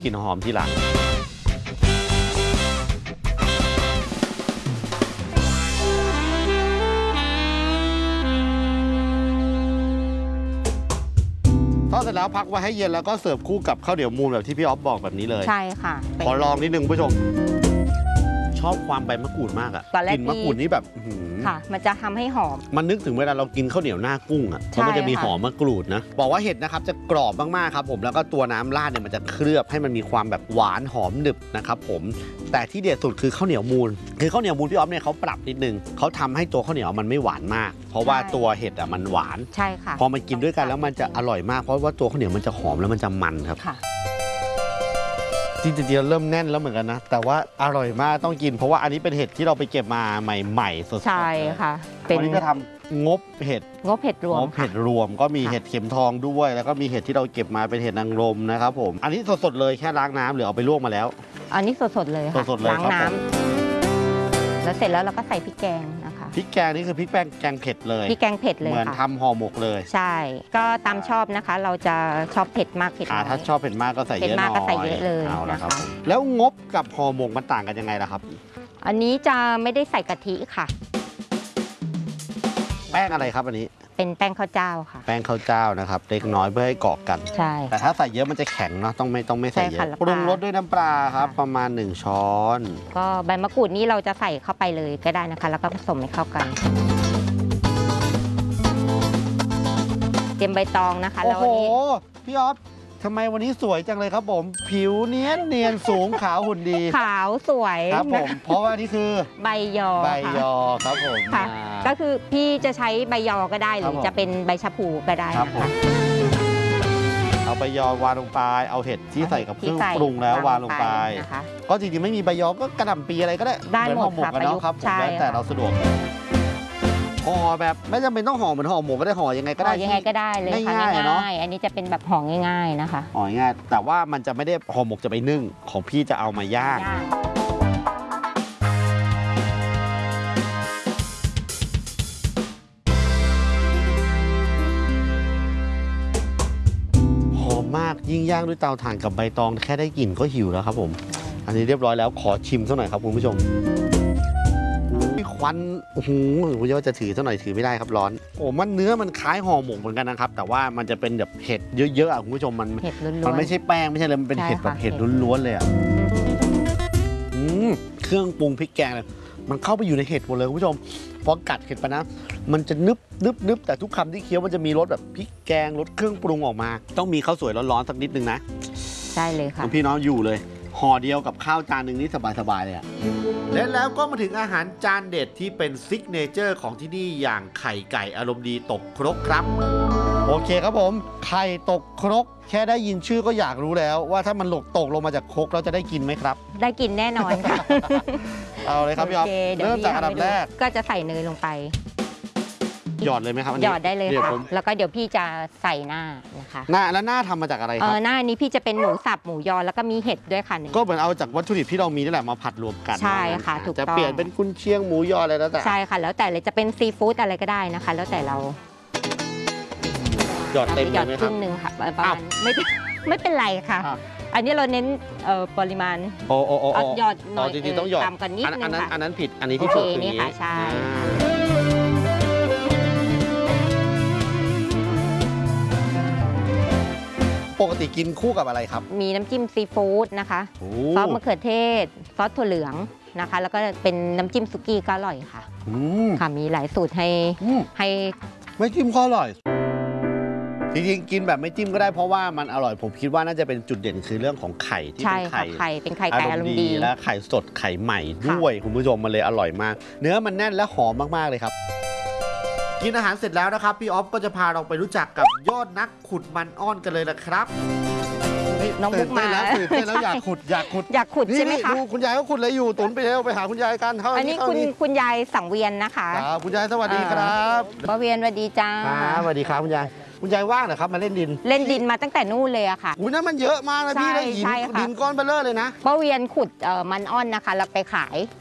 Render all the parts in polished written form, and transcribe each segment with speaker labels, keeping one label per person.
Speaker 1: กลิ่นหอมทีหลังทอดเสร็จแล้วพักไว้ให้เย็นแล้วก็เสิร์ฟคู่กับข้าวเหนียวมูนแบบที่พี่ออฟบอกแบบนี้เลย
Speaker 2: ใช่ค่ะ
Speaker 1: ขอลองนิดนึงผู้ชมชอบความใบมะกรูดมากอ่ะกลิ่นมะกรูดนี่แบบ
Speaker 2: ค่ะมันจะทำให้หอม
Speaker 1: มันนึกถึงเวลาเรากินข้าวเหนียวหน้ากุ้งอ่ะเพราะมันจะมีหอมมะกรูดนะบอกว่าเห็ดนะครับจะกรอบมากๆครับผมแล้วก็ตัวน้ำราดเนี่ยมันจะเคลือบให้มันมีความแบบหวานหอมหนึบนะครับผมแต่ที่เด็ดสุดคือข้าวเหนียวมูนคือข้าวเหนียวมูนพี่ออฟเนี่ยเขาปรับนิดนึงเขาทำให้ตัวข้าวเหนียวมันไม่หวานมากเพราะว่าตัวเห็ดอ่ะมันหวาน
Speaker 2: ใช่ค่ะ
Speaker 1: พอมันกินด้วยกันแล้วมันจะอร่อยมากเพราะว่าตัวข้าวเหนียวมันจะหอมแล้วมันจะมันครับจริงๆเริ่มแน่นแล้วเหมือนกันนะแต่ว่าอร่อยมากต้องกินเพราะว่าอันนี้เป็นเห็ดที่เราไปเก็บมาใหม่ๆสดๆ
Speaker 2: ใช่ค่ะ
Speaker 1: วันนี้จะทำงบเห็ดรวมก็มีเห็ดเข็มทองด้วยแล้วก็มีเห็ดที่เราเก็บมาเป็นเห็ดนางรมนะครับผมอันนี้สดๆเลยแค่ล้างน้ำหรือเอาไปลวกมาแล้ว
Speaker 2: อันนี้สดๆเลยค่ะล้างน้ำแล้วเสร็จแล้วเราก็ใส่พริกแกงนะคะ
Speaker 1: พริกแกงนี่คือพริกแกงเผ็ดเลย
Speaker 2: พริกแกงเผ็ดเลย
Speaker 1: เหมือนทำห่อหมกเลย
Speaker 2: ใช่ก็ตามชอบนะคะเราจะชอบเผ็ดมากเผ็ดน้อย
Speaker 1: ถ้าชอบเผ็ดมากก็ใส่เยอะหน่อย
Speaker 2: ก็ใส่เยอะเลยนะคะ
Speaker 1: แล้วงบกับห่อหมกมันต่างกันยังไงล่ะครับ
Speaker 2: อันนี้จะไม่ได้ใส่กะทิค่ะ
Speaker 1: แป้งอะไรครับอันนี้
Speaker 2: เป็นแป้งข้าวเจ้าค่ะ
Speaker 1: แป้งข้าวเจ้านะครับเล็กน้อยเพื่อให้เกาะกัน
Speaker 2: ใช่
Speaker 1: แต่ถ้าใส่เยอะมันจะแข็งเนาะต้องไม่ใส่เยอะปรุงรสด้วยน้ำปลาครับประมาณ1 ช้อน
Speaker 2: ก็ใบมะกรูดนี่เราจะใส่เข้าไปเลยก็ได้นะคะแล้วก็ผสมให้เข้ากันเตรียมใบตองนะคะแล้ววันนี้
Speaker 1: พี่ออฟทำไมวันนี้สวยจังเลยครับผมผิวเนียนสูงขาวหุ่นดี
Speaker 2: ขาวสวย
Speaker 1: ครับผมเพราะว่านี่คือ
Speaker 2: ใบยอ
Speaker 1: ครับผม
Speaker 2: ค่ะก็คือพี่จะใช้ใบยอก็ได้หรือจะเป็นใบชะพูก็ได้นะคะ
Speaker 1: เอาใบยอวางลงไปเอาเห็ดที่ใส่กับเครื่องปรุงแล้ววางลงไปก็จริงๆไม่มีใบยอก็กระหล่ำปีอะไรก็ได้
Speaker 2: เหมือนห่อหมก
Speaker 1: กันแล้วครับแล้วแต่เราสะดวกห่อแบบไม่จำเป็นต้องห่อเหมือนห่อหมกก็ได้ห่อยังไงก็ได้
Speaker 2: ยังไงก็ได้เลยค่ะง่ายๆอันนี้จะเป็นแบบห่อง่ายๆนะคะ
Speaker 1: ห่อง่ายแต่ว่ามันจะไม่ได้ห่อหมกจะไปนึ่งของพี่จะเอามาย่างหอมมากยิ่งย่างด้วยเตาถ่านกับใบตองแค่ได้กลิ่นก็หิวแล้วครับผมอันนี้เรียบร้อยแล้วขอชิมสักหน่อยครับคุณผู้ชมควันโอ้โหผมจะถือสักหน่อยถือไม่ได้ครับร้อนโอ้มันเนื้อมันคล้ายห่อหมกเหมือนกันนะครับแต่ว่ามันจะเป็นแบบเห็ดเยอะๆคุณผู้ชมมันไม่ใช่แป้งไม่ใช่เลยมันเป็นเห็ดแบบเห็ดล้วนๆเลยอ่ะเครื่องปรุงพริกแกงเลยมันเข้าไปอยู่ในเห็ดหมดเลยคุณผู้ชมพอกัดเห็ดไปนะมันจะนึบแต่ทุกคำที่เคี้ยวมันจะมีรสแบบพริกแกงรสเครื่องปรุงออกมาต้องมีข้าวสวยร้อนๆสักนิดนึงนะ
Speaker 2: ใช่เลยค่ะ
Speaker 1: พี่น้องอยู่เลยห่อเดียวกับข้าวจานหนึ่งนี่สบายๆเลยอะและแล้วก็มาถึงอาหารจานเด็ดที่เป็นซิกเนเจอร์ของที่นี่อย่างไข่ไก่อารมณ์ดีตกครกครับโอเคครับผมไข่ตกครกแค่ได้ยินชื่อก็อยากรู้แล้วว่าถ้ามันตกลงมาจากครกเราจะได้กินไหมครับ
Speaker 2: ได้กินแน่นอนค่ะ
Speaker 1: เอาเลยครับพี่อ๊อฟเริ่มจากอันดับแรก
Speaker 2: ก็จะใส่เนยลงไป
Speaker 1: หยอดเลยไหมครับ
Speaker 2: หยอดได้เลยค่ะแล้วก็เดี๋ยวพี่จะใส่หน้านะคะ
Speaker 1: แล้วหน้าทำมาจากอะไรครับ
Speaker 2: หน้านี้พี่จะเป็นหมูสับหมูยอแล้วก็มีเห็ดด้วยค่ะ
Speaker 1: ก็เหมือนเอาจากวัตถุดิบที่เรามีนี่แหละมาผัดรวมกัน
Speaker 2: ใช่ค่ะถูกต้อง
Speaker 1: จะเปลี่ยนเป็นกุนเชียงหมูยออะไรแล้วแต่
Speaker 2: ใช่ค่ะแล้วแต่เลยจะเป็นซีฟู้ดอะไรก็ได้นะคะแล้วแต่เรา
Speaker 1: หยอดเต็มเลยไหมครับ
Speaker 2: ครึ่งนึงค่ะประมาณไม่เป็นไรค่ะอันนี้เราเน้นปริมาณหยอดหน่อย
Speaker 1: จริงๆต้องหยอด
Speaker 2: ตามกันนิดนึงค่ะ
Speaker 1: อันนั้นผิดอันนี้ที่ถูก
Speaker 2: นี่ค่ะใช่
Speaker 1: ปกติกินคู่กับอะไรครับ
Speaker 2: มีน้ำจิ้มซีฟู้ดนะคะซอสมะเขือเทศซอสถั่วเหลืองนะคะแล้วก็เป็นน้ำจิ้มสุกี้ก็อร่อยค่ะค่ะมีหลายสูตรให้
Speaker 1: ไม่จิ้มก็อร่อยจริงๆกินแบบไม่จิ้มก็ได้เพราะว่ามันอร่อยผมคิดว่าน่าจะเป็นจุดเด่นคือเรื่องของไข่ที่เป็นไ
Speaker 2: ข่ไก่อารมณ์ดี
Speaker 1: และไข่สดไข่ใหม่ด้วยคุณผู้ชมมันเลยอร่อยมากเนื้อมันแน่นและหอมมากๆเลยครับกินอาหารเสร็จแล้วนะครับพี่ออฟก็จะพาเราไปรู้จักกับยอดนักขุดมันอ้อนกันเลยนะครับ
Speaker 2: น้องมุกมา
Speaker 1: ตื่นเต้นแล้วอยากขุด
Speaker 2: ใช่ไหมคะ
Speaker 1: คุณยายก็ขุดอะไรอยู่ตุนไปเร็วไปหาคุณยายกัน
Speaker 2: อันนี้คุณยายสังเวียนนะคะ
Speaker 1: คุณยายสวัสดีครับ
Speaker 2: ป้าเวียนสวัสดีจ้า
Speaker 1: สวัสดีครับคุณยายว่างเหรอครับมาเล่นดิน
Speaker 2: มาตั้งแต่นู่นเลยอะค่ะ
Speaker 1: อุ้ยนั่นมันเยอะมากนะพี่เลยดินก้อนเบลเลอร์เลยนะ
Speaker 2: ป้าเวียนขุดมันอ้อนนะคะแล้วไปขาย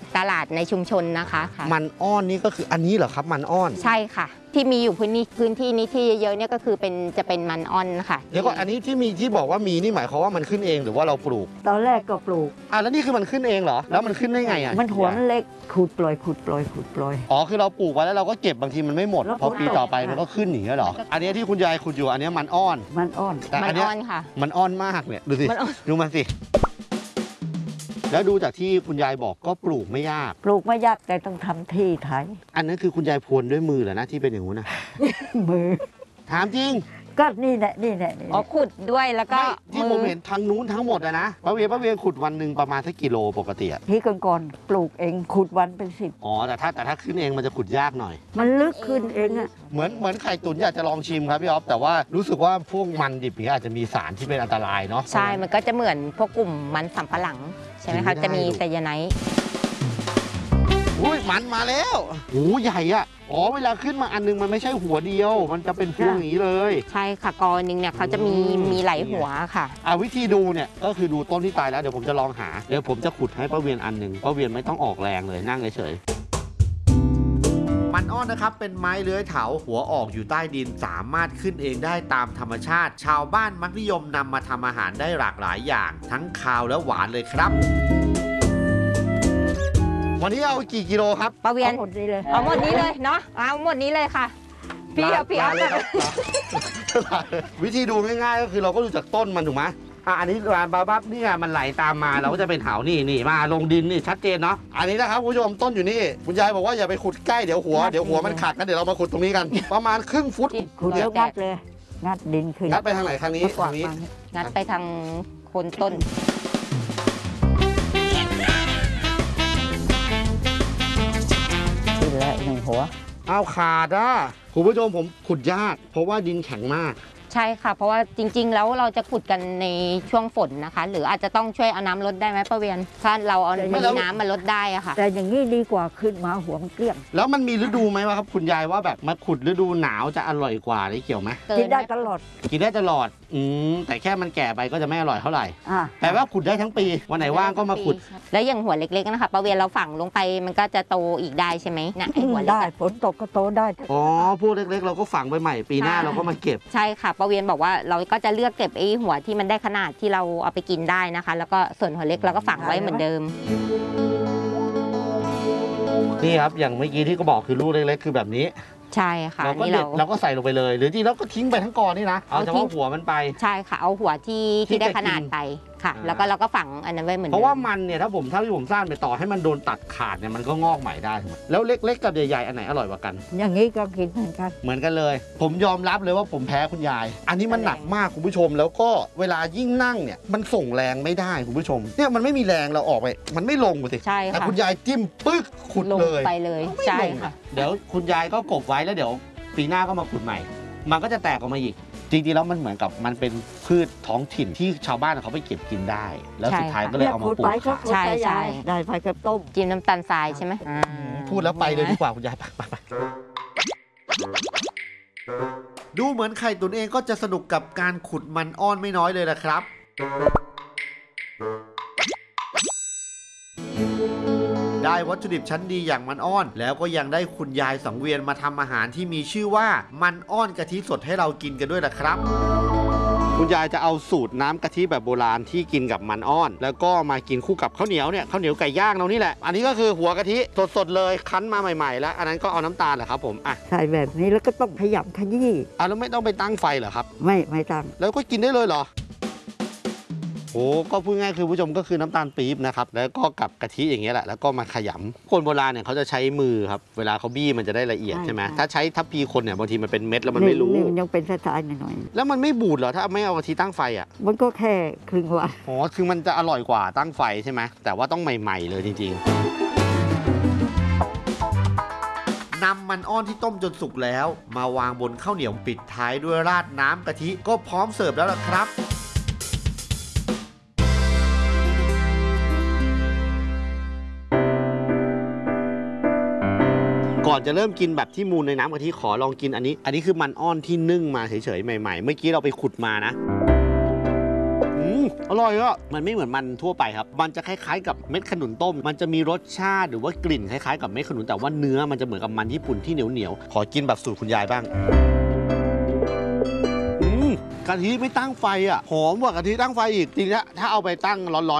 Speaker 2: ตลาดในชุมชนนะคะค่ะ
Speaker 1: มันอ้อนนี่ก็คืออันนี้เหรอครับมันอ้อน
Speaker 2: ใช่ค่ะ ที่มีอยู่พื้นที่นี้ที่เยอะๆเนี่ยก็คือจะเป็นมันอ้อนค่ะ
Speaker 1: เดี๋ยวก่อนอันนี้ที่บอกว่ามีนี่หมายความว่ามันขึ้นเองหรือว่าเราปลูก
Speaker 3: ตอนแรกก็ปลูก
Speaker 1: แล้วนี่คือมันขึ้นเองเหรอแล้วมันขึ้นได้ไงอ่ะ
Speaker 3: มันหัวมันเล็กขูดปล่อยขูดปล่อยขูดปล่อย
Speaker 1: อ๋อคือเราปลูกไว้แล้วเราก็เก็บบางทีมันไม่หมด
Speaker 3: แล้ว
Speaker 1: พอปีต่อไป
Speaker 3: ฝนตก
Speaker 1: มันก็ขึ้นอย่างเงี้ยเหรออันนี้ที่คุณยายขุดอยู่อันนี้มันอ้อน
Speaker 3: มันอ่อน
Speaker 1: แต่
Speaker 2: มั
Speaker 1: อั
Speaker 2: น
Speaker 1: นเนี้ย
Speaker 2: อ้อนค่ะ
Speaker 1: มันอ้อนมากเนี่ยดูสิ
Speaker 2: มันอ้อน
Speaker 1: ดูมันสิแล้วดูจากที่คุณยายบอกก็ปลูกไม่ยาก
Speaker 3: ปลูกไม่ยากแต่ต้องทำที่ไถ
Speaker 1: อันนั้นคือคุณยายพรวนด้วยมือเหรอนะที่เป็นอย่างนู้นนะ
Speaker 3: มือ
Speaker 1: ถามจริง
Speaker 3: ก็นี่แหละนี่แหละนี่แห
Speaker 2: อ๋อ
Speaker 3: ละ
Speaker 2: ขุดด้วยแล้วก็
Speaker 1: ไม่ที่ผมเห็นทางนู้นทั้งหมดอะนะป้าเวียขุดวันหนึ่งประมาณสักกิโลปกติอะ
Speaker 3: ที่ก่อนๆปลูกเองขุดวันเป็น10
Speaker 1: อ๋อแต่ถ้าขึ้นเองมันจะขุดยากหน่อย
Speaker 3: มันลึกขึ้นเองอะ
Speaker 1: เหมือนไข่ตุ๋นอยากจะลองชิมครับพี่อ๊อฟแต่ว่ารู้สึกว่าพวกมันดิบนี้อาจจะมีสารที่เป็นอันตรายเนาะ
Speaker 2: ใช่มันก็จะเหมือนพวกกลุ่มมันสำปะหลังใช่ไหม
Speaker 1: กิน
Speaker 2: คะ
Speaker 1: ไม่ได้
Speaker 2: จะมีไซยาไนด์
Speaker 1: อุ้ยมันมาแล้วโอ้ใหญ่อะอ๋อเวลาขึ้นมาอันนึงมันไม่ใช่หัวเดียว มันจะเป็นพวงอย่างนี้เลย
Speaker 2: ใช่ค่ะกอนึงเนี่ยเขาจะมีหลายหัวค่ะ
Speaker 1: วิธีดูเนี่ยก็คือดูต้นที่ตายแล้วเดี๋ยวผมจะลองหาเดี๋ยวผมจะขุดให้ป้าเวียนอันหนึ่งป้าเวียนไม่ต้องออกแรงเลยนั่งเฉยมันอ้อนนะครับเป็นไม้เลื้อยเถาหัวออกอยู่ใต้ดินสามารถขึ้นเองได้ตามธรรมชาติ ชาวบ้านมักนิยมนำมาทำอาหารได้หลากหลายอย่าง ทั้งคาวและหวานเลยครับ วันนี้เอากี่กิโลครับ
Speaker 2: ปะเวียน
Speaker 3: เอาหมดนี้เลย
Speaker 2: เอาหมดนี้เลยเนาะเอาหมดนี้เลยค่ะ พี่เอา
Speaker 1: เลยครับ วิธีดูง่ายๆก็คือเราก็ดูจากต้นมันถูกไหมอันนี้ร้านบาบับนี่ไงมันไหลตามมาเราก็จะเป็นเหานี่มาลงดินนี่ชัดเจนเนาะอันนี้นะครับคุณผู้ชมต้นอยู่นี่คุณยายบอกว่าอย่าไปขุดใกล้เดี๋ยวหัวมันขาดกันเดี๋ยวเรามาขุดตรงนี้กัน ประมาณครึ่งฟุต
Speaker 3: ขุดแล้วงัดเลยงัดดินขึ้น
Speaker 1: งัดไปทางไหนทางนี้
Speaker 3: มากวา
Speaker 1: ทางนี้
Speaker 3: มา
Speaker 2: งัดไปทางโคนต้น
Speaker 3: ขึ้นแล้วหนึ่งหัว
Speaker 1: เอาขาดอ่ะคุณผู้ชมผมขุดยากเพราะว่าดินแข็งมาก
Speaker 2: ใช่ค่ะ เพราะว่าจริง ๆ แล้วเราจะขุดกันในช่วงฝนนะคะ หรืออาจจะต้องช่วยเอาน้ำลดได้ไหมป้าเวียนถ้าเราเอา
Speaker 3: ไม่
Speaker 2: มี
Speaker 3: แล้ว
Speaker 2: น้ำมาลดได้อะค่ะ
Speaker 3: แต่อย่างนี้ดีกว่าขึ้นมาหัวมันเกลี้ยง
Speaker 1: แล้วมันมีฤดูไหมวะครับคุณยายว่าแบบมาขุดฤดูหนาวจะอร่อยกว่าได้เกี่ยวไหม
Speaker 3: กินได้ตลอด
Speaker 1: กินได้ตลอดแต่แค่มันแก่ไปก็จะไม่อร่อยเท่าไหร่
Speaker 3: อ่ะ
Speaker 1: แต่ว่าขุดได้ทั้งปีวันไหนว่างก็มาขุด
Speaker 2: แล้วอย่างหัวเล็กๆนะคะป้าเวียนเราฝังลงไปมันก็จะโตอีกได้ใช่ไหมนะไอหัวเล็ก
Speaker 3: ได้
Speaker 2: อะ
Speaker 3: ฝนตกก็โตได้
Speaker 1: อ๋อพวกเล็กๆ เราก็ฝังไปใหม่ปีหน้า
Speaker 2: ใช่
Speaker 1: เราก็มาเก็บ
Speaker 2: ใช่ค่ะป้าเวียนบอกว่าเราก็จะเลือกเก็บไอหัวที่มันได้ขนาดที่เราเอาไปกินได้นะคะ แล้วก็ส่วนหัวเล็กเราก็ฝังไว้เหมือนเดิม
Speaker 1: นี่ครับอย่างเมื่อกี้ที่ก็บอกคือลูกเล็กๆคือแบบนี้
Speaker 2: ใช่ค่ะ
Speaker 1: เราก็
Speaker 2: นี่
Speaker 1: เด็ดเราก็ใส่ลงไปเลย หรือที่เราก็ทิ้งไปทั้งกอนี่นะเอา
Speaker 2: เอา
Speaker 1: เฉ
Speaker 2: ทิ้
Speaker 1: พาะ
Speaker 2: ง
Speaker 1: หัวมันไป
Speaker 2: ใช่ค่ะเอาหัวที่
Speaker 1: ที่
Speaker 2: ได้
Speaker 1: จะ
Speaker 2: ขนาด
Speaker 1: กิน
Speaker 2: ไปค่ะ
Speaker 1: อ่า
Speaker 2: แล้วก็เราก็ฝังอันนั้นไว้เหมือน
Speaker 1: เพ
Speaker 2: เดิม
Speaker 1: ราะว่ามันเนี่ยถ้าที่ผมสร้างไปต่อให้มันโดนตัดขาดเนี่ยมันก็งอกใหม่ได้ถูกไหมแล้วเล็กๆกับใหญ่ๆอันไหนอร่อยกว่ากัน
Speaker 3: อย่างนี้ก็กินเหมือนกัน
Speaker 1: เหมือนกันเลย ผมยอมรับเลยว่าผมแพ้คุณยาย อันนี้มันหนักมากคุณผู้ชม แล้วก็เวลายิ่งนั่งเนี่ยมันส่งแรงไม่ได้คุณผู้ชมเนี่ยมันไม่มีแรงเราออกไปมันไม่ลงสิ
Speaker 2: ใช่
Speaker 1: แต่
Speaker 2: ค่ะ
Speaker 1: คุณยายจิ้มปึ๊กขุด
Speaker 2: ลง
Speaker 1: เลย
Speaker 2: ไปเลย
Speaker 1: ไม่
Speaker 2: ใช่
Speaker 1: ลง
Speaker 2: ค่ะ
Speaker 1: เดี๋ยวคุณยายก็กบไว้แล้วเดี๋ยวปีหน้าก็มาขุดใหม่ มันก็จะแตกออกมาอีก จริงๆแล้วมันเหมือนกับมันเป็นพืชท้องถิ่นที่ชาวบ้านเขาไปเก็บกินได้ แล้วสุดท้ายก็เลยเอามา
Speaker 3: ขุด
Speaker 1: ปลู
Speaker 3: ไป
Speaker 1: ก
Speaker 3: ก็
Speaker 1: ขาย
Speaker 3: ขุด
Speaker 2: ใช่
Speaker 3: ไป
Speaker 2: ใช่
Speaker 3: ได้ไปกับต้ม
Speaker 2: จิ้มน้ำตาลทรายใช่ไหม
Speaker 1: พูดแล้วไปเลยดีกว่าคุณยายไปดูเหมือนไข่ตุ๋นเองก็จะสนุกกับการขุดมันอ้อนไม่น้อยเลยนะครับ ได้วัตถุดิบชั้นดีอย่างมันอ้อน แล้วก็ยังได้คุณยายสังเวียนมาทำอาหารที่มีชื่อว่ามันอ้อนกะทิสดให้เรากินกันด้วยนะครับ คุณยายจะเอาสูตรน้ำกะทิแบบโบราณที่กินกับมันอ้อน แล้วก็มากินคู่กับข้าวเหนียวเนี่ยข้าวเหนียวไก่ย่างเรานี่แหละอันนี้ก็คือหัวกะทิสดๆเลยคั้นมาใหม่ๆแล้วอันนั้นก็เอาน้ำตาลแหละครับผมอ่ะ
Speaker 3: ใส่แบบนี้แล้วก็ต้องขยำขยี้
Speaker 1: แล้วไม่ต้องไปตั้งไฟเหรอครับ
Speaker 3: ไม่ตั้ง
Speaker 1: แล้วก็กินได้เลยเหรอโอ้ก็พูดง่ายคือผู้ชมก็คือน้ำตาลปี๊บนะครับแล้วก็กับกะทิอย่างเงี้ยแหละแล้วก็มาขยำคนโบราณเนี่ยเขาจะใช้มือครับเวลาเขาบี้มันจะได้ละเอียดใช่ไหมถ้าใช้ทัพพีคนเนี่ยบางทีมันเป็นเม็ดแล้วมันไม่รู้
Speaker 3: นี่มันยังเป็นสายๆหน่อย
Speaker 1: แล้วมันไม่บูดเหรอถ้าไม่เอากะทิตั้งไฟอ่ะ
Speaker 3: ๆมันก็แค่ครึ่งวัน
Speaker 1: อ๋อคือมันจะอร่อยกว่าตั้งไฟใช่ไหมแต่ว่าต้องใหม่ๆเลยจริงๆนำมันอ้อนที่ต้มจนสุกแล้ว มาวางบนข้าวเหนียวปิดท้ายด้วยราดน้ำกะทิก็พร้อมเสิร์ฟแล้วล่ะครับก่อนจะเริ่มกินแบบที่มูลในน้ำกะทิขอลองกินอันนี้คือมันอ้อนที่นึ่งมาเฉยๆใหม่ๆเมื่อกี้เราไปขุดมานะอร่อยอ่ะมันไม่เหมือนมันทั่วไปครับมันจะคล้ายๆกับเม็ดขนุนต้มมันจะมีรสชาติหรือว่ากลิ่นคล้ายๆกับเม็ดขนุนแต่ว่าเนื้อมันจะเหมือนกับมันญี่ปุ่นที่เหนียวๆขอกินแบบสูตรคุณยายบ้างกะทิไม่ตั้งไฟอ่ะหอมกว่ากะทิตั้งไฟอีกจริงๆถ้าเอาไปตั้งร้อนๆ